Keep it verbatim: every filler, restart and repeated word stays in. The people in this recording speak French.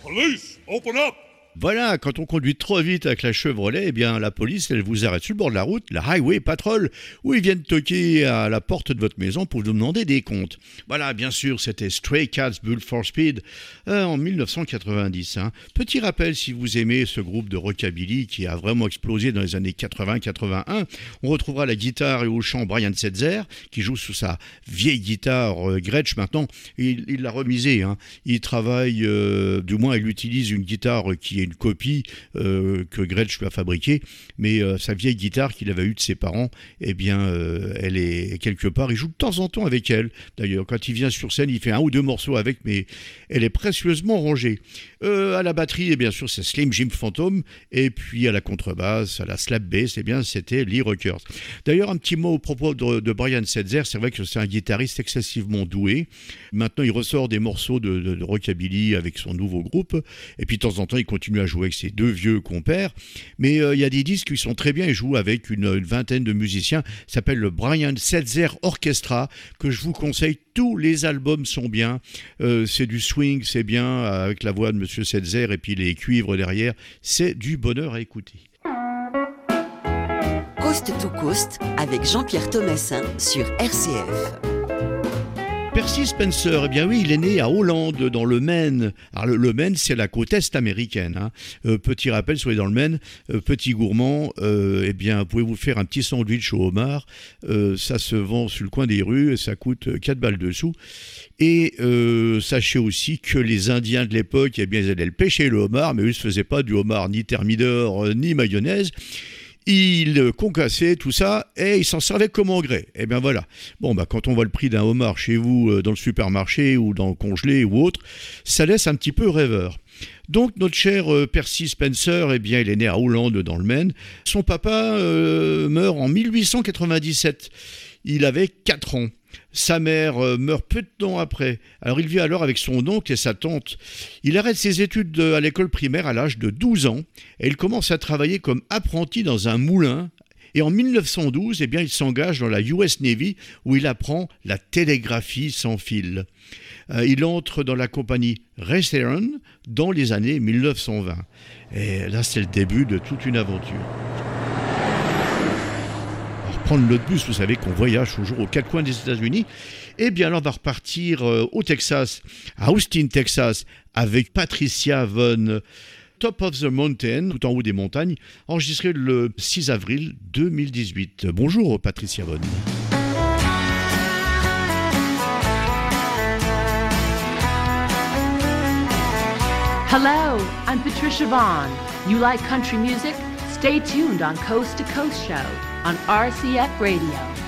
Police, open up! Voilà, quand on conduit trop vite avec la Chevrolet, eh bien la police, elle vous arrête sur le bord de la route, la Highway Patrol, où ils viennent toquer à la porte de votre maison pour vous demander des comptes. Voilà, bien sûr, c'était Stray Cats Built for Speed euh, en dix-neuf cent quatre-vingt-dix. Hein. Petit rappel, si vous aimez ce groupe de rockabilly qui a vraiment explosé dans les années quatre-vingts quatre-vingt-un, on retrouvera la guitare et au chant Brian Setzer, qui joue sous sa vieille guitare euh, Gretsch maintenant. Il, il l'a remisée. Hein. Il travaille, euh, du moins il utilise une guitare qui est une copie euh, que Gretsch lui a fabriquée, mais euh, sa vieille guitare qu'il avait eue de ses parents, eh bien, euh, elle est quelque part. Il joue de temps en temps avec elle. D'ailleurs, quand il vient sur scène, il fait un ou deux morceaux avec, mais elle est précieusement rangée. Euh, à la batterie, eh bien sûr, c'est Slim Jim Phantom, et puis à la contrebasse, à la slap bass, eh bien, c'était Lee Rockers. D'ailleurs, un petit mot au propos de, de Brian Setzer. C'est vrai que c'est un guitariste excessivement doué. Maintenant, il ressort des morceaux de, de, de rockabilly avec son nouveau groupe, et puis de temps en temps, il continue à jouer avec ses deux vieux compères, mais euh, il y a des disques qui sont très bien. Il joue avec une, une vingtaine de musiciens. Ça s'appelle le Brian Setzer Orchestra, que je vous conseille. Tous les albums sont bien. Euh, c'est du swing, c'est bien, avec la voix de Monsieur Setzer et puis les cuivres derrière. C'est du bonheur à écouter. Coast to Coast avec Jean-Pierre Thomassin sur R C F. Percy Spencer, eh bien oui, il est né à Hollande, dans le Maine. Alors le, le Maine, c'est la côte est américaine. Hein. Euh, petit rappel, soyez dans le Maine, euh, petit gourmand, euh, eh bien, vous pouvez vous faire un petit sandwich au homard. Euh, ça se vend sur le coin des rues et ça coûte quatre balles dessous. Et euh, sachez aussi que les Indiens de l'époque, eh bien, ils allaient le pêcher le homard, mais eux, ils ne se faisaient pas du homard ni thermidor, ni mayonnaise. Il concassait tout ça et il s'en servait comme engrais. Et bien voilà. Bon, bah, quand on voit le prix d'un homard chez vous euh, dans le supermarché ou dans le congelé ou autre, ça laisse un petit peu rêveur. Donc notre cher euh, Percy Spencer, eh bien, il est né à Hollande dans le Maine. Son papa euh, meurt en dix-huit cent quatre-vingt-dix-sept. Il avait quatre ans. Sa mère euh, meurt peu de temps après. Alors il vit alors avec son oncle et sa tante. Il arrête ses études de, à l'école primaire à l'âge de douze ans et il commence à travailler comme apprenti dans un moulin. Et en dix-neuf cent douze, eh bien, il s'engage dans la U S Navy où il apprend la télégraphie sans fil. Euh, il entre dans la compagnie Raytheon dans les années dix-neuf cent vingt. Et là, c'est le début de toute une aventure. Prendre l'autre bus, vous savez qu'on voyage toujours aux quatre coins des États-Unis. Eh bien, alors on va repartir euh, au Texas, à Austin, Texas, avec Patricia Vaughn, Top of the Mountain, tout en haut des montagnes, enregistré le six avril deux mille dix-huit. Bonjour Patricia Vaughn. Hello, I'm Patricia Vaughn. You like country music? Stay tuned on Coast to Coast Show on R C F Radio.